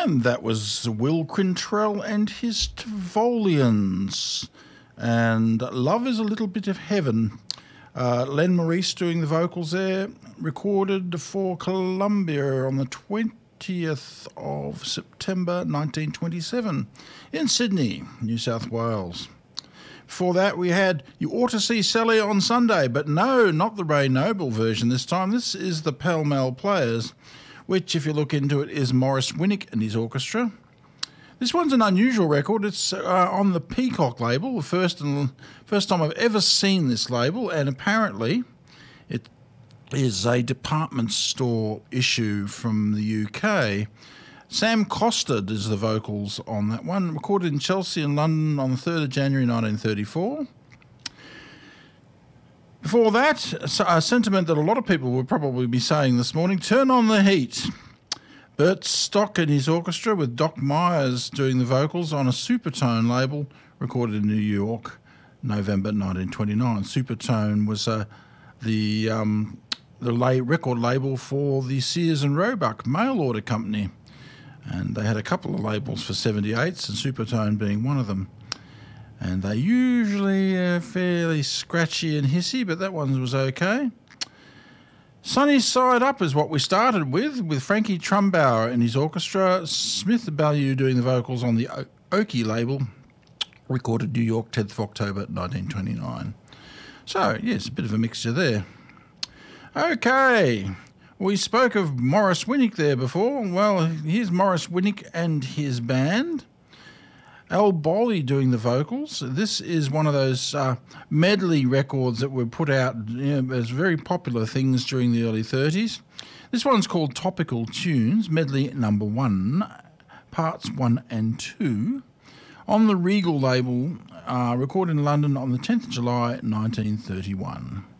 And that was Will Quintrell and his Tivolians. And Love is a Little Bit of Heaven. Len Maurice doing the vocals there, recorded for Columbia on the 20th of September 1927 in Sydney, New South Wales. Before that, we had You Ought to See Sally on Sunday, but no, not the Ray Noble version this time. This is the Pall Mall Players, which, if you look into it, is Maurice Winnick and his orchestra. This one's an unusual record. It's on the Peacock label, the first time I've ever seen this label, and apparently it is a department store issue from the UK. Sam Costard is the vocals on that one, recorded in Chelsea and London on the 3rd of January 1934. Before that, a sentiment that a lot of people will probably be saying this morning, Turn on the Heat. Bert Stock and his orchestra with Doc Myers doing the vocals on a Supertone label recorded in New York, November 1929. Supertone was the record label for the Sears and Roebuck mail order company. And they had a couple of labels for 78s, and Supertone being one of them. And they usually fairly scratchy and hissy, but that one was okay. Sunny Side Up is what we started with Frankie Trumbauer and his orchestra, Smith Ballew doing the vocals on the Oki label, recorded New York, 10th of October 1929. So, yes, a bit of a mixture there. Okay, we spoke of Maurice Winnick there before. Well, here's Maurice Winnick and his band. Al Boley doing the vocals. This is one of those medley records that were put out as very popular things during the early 30s. This one's called Topical Tunes, medley number 1, parts 1 and 2, on the Regal label, recorded in London on the 10th of July 1931.